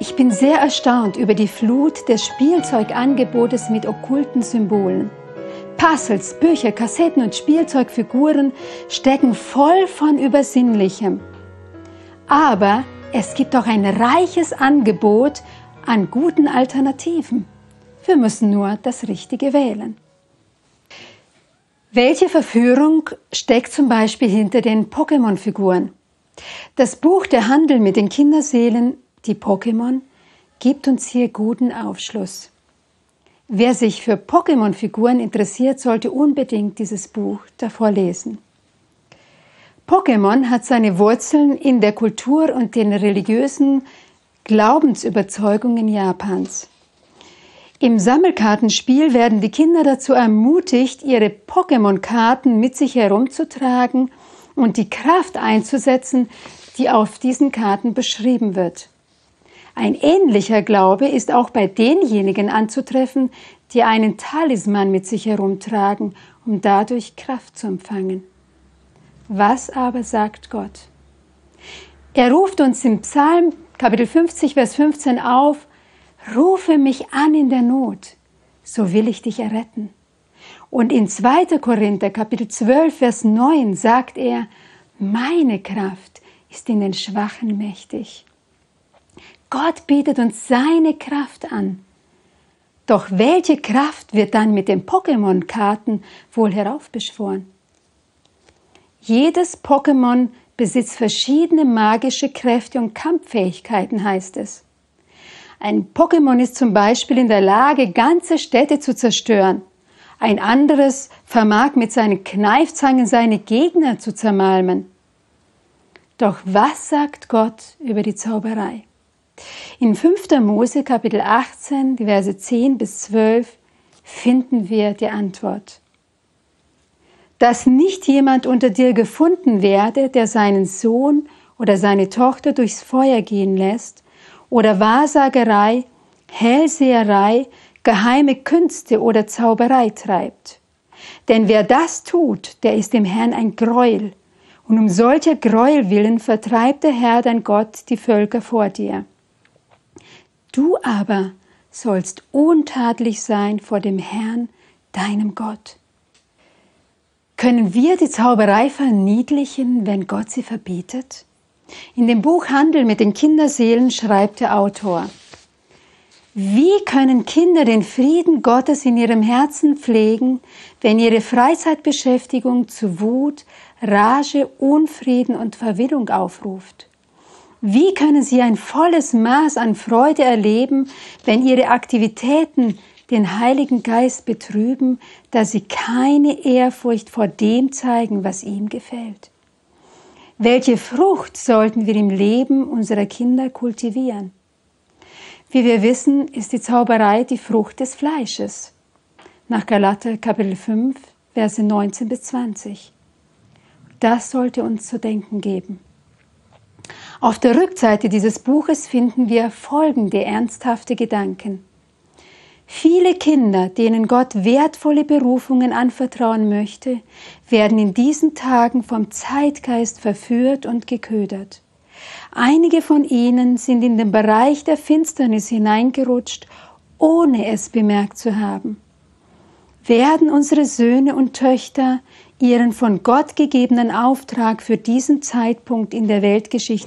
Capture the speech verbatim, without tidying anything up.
Ich bin sehr erstaunt über die Flut des Spielzeugangebotes mit okkulten Symbolen. Puzzles, Bücher, Kassetten und Spielzeugfiguren stecken voll von Übersinnlichem. Aber es gibt auch ein reiches Angebot an guten Alternativen. Wir müssen nur das Richtige wählen. Welche Verführung steckt zum Beispiel hinter den Pokémon-Figuren? Das Buch Der Handel mit den Kinderseelen, die Pokémon, gibt uns hier guten Aufschluss. Wer sich für Pokémon-Figuren interessiert, sollte unbedingt dieses Buch davor lesen. Pokémon hat seine Wurzeln in der Kultur und den religiösen Glaubensüberzeugungen Japans. Im Sammelkartenspiel werden die Kinder dazu ermutigt, ihre Pokémon-Karten mit sich herumzutragen und die Kraft einzusetzen, die auf diesen Karten beschrieben wird. Ein ähnlicher Glaube ist auch bei denjenigen anzutreffen, die einen Talisman mit sich herumtragen, um dadurch Kraft zu empfangen. Was aber sagt Gott? Er ruft uns im Psalm Kapitel fünfzig, Vers fünfzehn auf: Rufe mich an in der Not, so will ich dich erretten. Und in zweiter Korinther Kapitel zwölf, Vers neun sagt er: Meine Kraft ist in den Schwachen mächtig. Gott bietet uns seine Kraft an. Doch welche Kraft wird dann mit den Pokémon-Karten wohl heraufbeschworen? Jedes Pokémon besitzt verschiedene magische Kräfte und Kampffähigkeiten, heißt es. Ein Pokémon ist zum Beispiel in der Lage, ganze Städte zu zerstören. Ein anderes vermag mit seinen Kneifzangen seine Gegner zu zermalmen. Doch was sagt Gott über die Zauberei? In fünfter Mose Kapitel achtzehn, die Verse zehn bis zwölf, finden wir die Antwort. Dass nicht jemand unter dir gefunden werde, der seinen Sohn oder seine Tochter durchs Feuer gehen lässt, oder Wahrsagerei, Hellseherei, geheime Künste oder Zauberei treibt. Denn wer das tut, der ist dem Herrn ein Greuel, und um solcher Greuel willen vertreibt der Herr, dein Gott, die Völker vor dir. Du aber sollst untadelig sein vor dem Herrn, deinem Gott. Können wir die Zauberei verniedlichen, wenn Gott sie verbietet? In dem Buch Handel mit den Kinderseelen schreibt der Autor: Wie können Kinder den Frieden Gottes in ihrem Herzen pflegen, wenn ihre Freizeitbeschäftigung zu Wut, Rage, Unfrieden und Verwirrung aufruft? Wie können sie ein volles Maß an Freude erleben, wenn ihre Aktivitäten den Heiligen Geist betrüben, da sie keine Ehrfurcht vor dem zeigen, was ihm gefällt? Welche Frucht sollten wir im Leben unserer Kinder kultivieren? Wie wir wissen, ist die Zauberei die Frucht des Fleisches. Nach Galater Kapitel fünf, Verse neunzehn bis zwanzig. Das sollte uns zu denken geben. Auf der Rückseite dieses Buches finden wir folgende ernsthafte Gedanken. Viele Kinder, denen Gott wertvolle Berufungen anvertrauen möchte, werden in diesen Tagen vom Zeitgeist verführt und geködert. Einige von ihnen sind in den Bereich der Finsternis hineingerutscht, ohne es bemerkt zu haben. Werden unsere Söhne und Töchter ihren von Gott gegebenen Auftrag für diesen Zeitpunkt in der Weltgeschichte